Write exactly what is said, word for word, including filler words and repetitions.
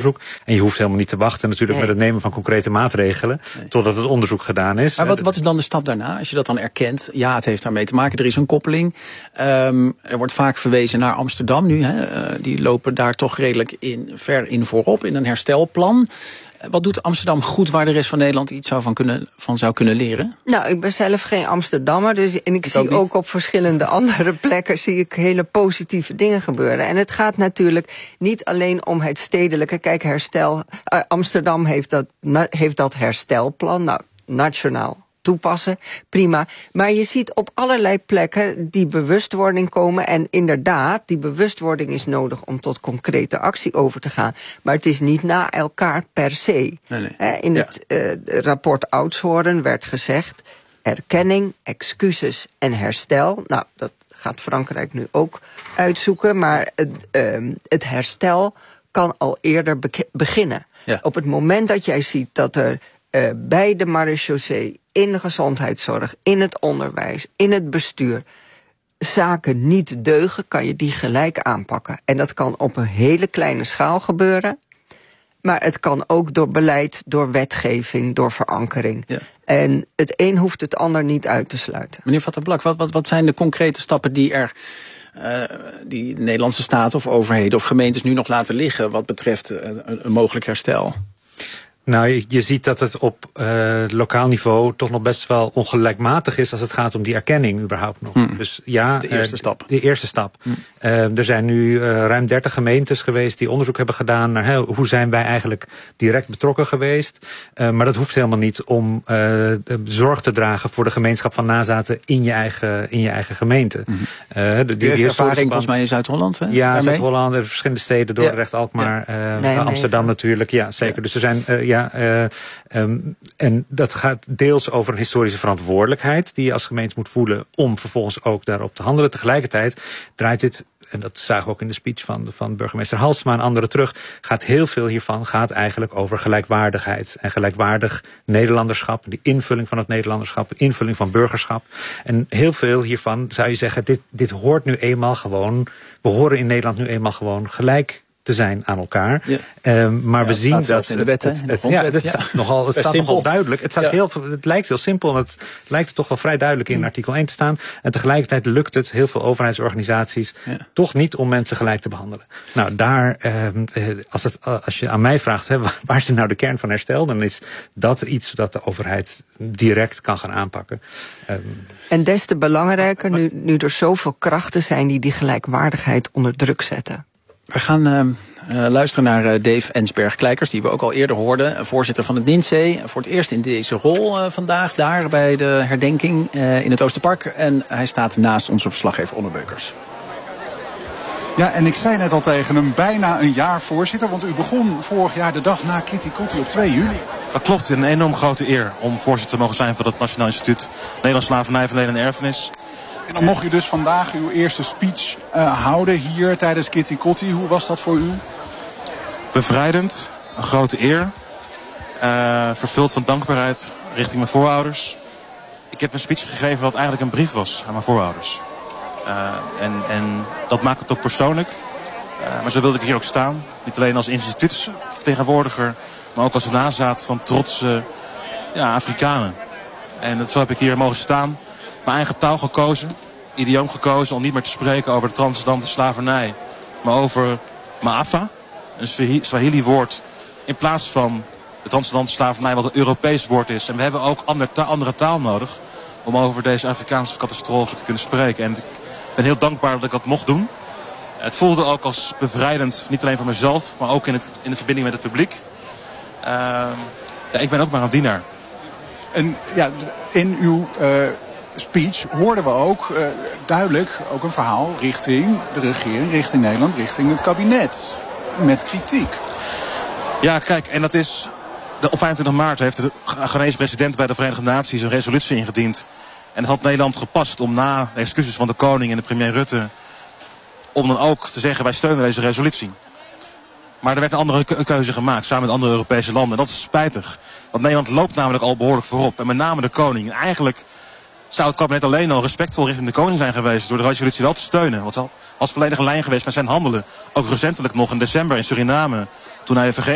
onderzoek. En je hoeft helemaal niet te wachten natuurlijk nee. met het nemen van concrete maatregelen nee. totdat het onderzoek gedaan is. Maar wat, wat is dan de stap daarna? Als je dat dan erkent, ja, het heeft daarmee te maken, er is een koppeling. Um, er wordt vaak verwezen naar Amsterdam nu. Hè. Uh, die lopen daar toch redelijk in, ver in voorop in een herstelplan. Wat doet Amsterdam goed waar de rest van Nederland iets zou van, kunnen, van zou kunnen leren? Nou, ik ben zelf geen Amsterdammer. Dus, en ik, ik zie ook, ook op verschillende andere plekken zie ik hele positieve dingen gebeuren. En het gaat natuurlijk niet alleen om het stedelijke. Kijk, herstel. Uh, Amsterdam heeft dat, na, heeft dat herstelplan. Nou, nationaal toepassen, prima. Maar je ziet op allerlei plekken die bewustwording komen. En inderdaad, die bewustwording is nodig om tot concrete actie over te gaan. Maar het is niet na elkaar per se. Nee, nee. In ja. het uh, rapport Oudshoorn werd gezegd, erkenning, excuses en herstel. Nou, dat gaat Frankrijk nu ook uitzoeken. Maar het, uh, het herstel kan al eerder be- beginnen. Ja. Op het moment dat jij ziet dat er uh, bij de marechaussee, in de gezondheidszorg, in het onderwijs, in het bestuur, zaken niet deugen, kan je die gelijk aanpakken. En dat kan op een hele kleine schaal gebeuren. Maar het kan ook door beleid, door wetgeving, door verankering. Ja. En het een hoeft het ander niet uit te sluiten. Meneer Van der Blak, wat, wat, wat zijn de concrete stappen die er Uh, die de Nederlandse staat of overheden of gemeentes nu nog laten liggen wat betreft uh, een, een mogelijk herstel? Nou, je, je ziet dat het op uh, lokaal niveau toch nog best wel ongelijkmatig is als het gaat om die erkenning überhaupt nog. Hmm. Dus ja, de eerste uh, stap. De eerste stap. Hmm. Uh, er zijn nu uh, ruim dertig gemeentes geweest die onderzoek hebben gedaan naar he, hoe zijn wij eigenlijk direct betrokken geweest. Uh, maar dat hoeft helemaal niet om uh, zorg te dragen voor de gemeenschap van nazaten in je eigen, in je eigen gemeente. Hmm. Uh, de, die, die heeft ervaring volgens mij in Zuid-Holland, hè? Ja, Zuid-Holland, er verschillende steden, Dordrecht, ja. Alkmaar, ja. uh, nee, Amsterdam nee, natuurlijk. Ja, zeker. Ja. Dus er zijn uh, ja, Uh, um, en dat gaat deels over een historische verantwoordelijkheid die je als gemeente moet voelen om vervolgens ook daarop te handelen. Tegelijkertijd draait dit, en dat zagen we ook in de speech van, van burgemeester Halsema en anderen terug, gaat heel veel hiervan gaat eigenlijk over gelijkwaardigheid en gelijkwaardig Nederlanderschap, die invulling van het Nederlanderschap, invulling van burgerschap. En heel veel hiervan zou je zeggen, dit, dit hoort nu eenmaal gewoon, we horen in Nederland nu eenmaal gewoon gelijk te zijn aan elkaar. Ja. Um, maar ja, we zien dat in de wet, het, het, het, ja, het staat, nogal, het staat nogal duidelijk. Het, staat ja. heel, het lijkt heel simpel en het lijkt er toch wel vrij duidelijk in artikel één te staan. En tegelijkertijd lukt het heel veel overheidsorganisaties ja. toch niet om mensen gelijk te behandelen. Nou, daar, um, als, het, als je aan mij vraagt, hè, waar is nou de kern van herstel, dan is dat iets dat de overheid direct kan gaan aanpakken. Um, en des te belangrijker, nu, nu er zoveel krachten zijn die die gelijkwaardigheid onder druk zetten. We gaan uh, uh, luisteren naar uh, Dave Ensberg-Kleikers, die we ook al eerder hoorden. Voorzitter van het N I N S E. Voor het eerst in deze rol uh, vandaag, daar bij de herdenking uh, in het Oosterpark. En hij staat naast onze verslaggever Onno Beukers. Ja, en ik zei net al tegen hem, bijna een jaar voorzitter. Want u begon vorig jaar de dag na Kitty Kotti op twee juli. Dat klopt, een enorm grote eer om voorzitter te mogen zijn van het Nationaal Instituut Nederlands Slavernij, Verleden en Erfenis. En dan mocht u dus vandaag uw eerste speech uh, houden hier tijdens Kitty Kotti. Hoe was dat voor u? Bevrijdend, een grote eer. Uh, vervuld van dankbaarheid richting mijn voorouders. Ik heb een speech gegeven wat eigenlijk een brief was aan mijn voorouders. Uh, en, en dat maakt het ook persoonlijk. Uh, maar zo wilde ik hier ook staan. Niet alleen als instituutsvertegenwoordiger, maar ook als nazaat van trotse ja, Afrikanen. En dat, zo heb ik hier mogen staan. Mijn eigen taal gekozen, idioom gekozen om niet meer te spreken over de transatlantische slavernij, maar over Maafa, een Swahili-woord, in plaats van de transatlantische slavernij wat een Europees woord is. En we hebben ook andere, ta- andere taal nodig om over deze Afrikaanse catastrofe te kunnen spreken. En ik ben heel dankbaar dat ik dat mocht doen. Het voelde ook als bevrijdend, niet alleen voor mezelf, maar ook in, het, in de verbinding met het publiek. Uh, ja, ik ben ook maar een dienaar. En ja, in uw Uh... speech hoorden we ook uh, duidelijk ook een verhaal richting de regering, richting Nederland, richting het kabinet. Met kritiek. Ja, kijk, en dat is de, op vijfentwintig maart heeft de Ghanese president bij de Verenigde Naties een resolutie ingediend. En het had Nederland gepast om na de excuses van de koning en de premier Rutte, om dan ook te zeggen wij steunen deze resolutie. Maar er werd een andere ke- keuze gemaakt, samen met andere Europese landen. En dat is spijtig. Want Nederland loopt namelijk al behoorlijk voorop. En met name de koning. En eigenlijk zou het kabinet alleen al respectvol richting de koning zijn geweest door de resolutie wel te steunen. Want het was volledig in lijn geweest met zijn handelen. Ook recentelijk nog in december in Suriname, toen hij vergeten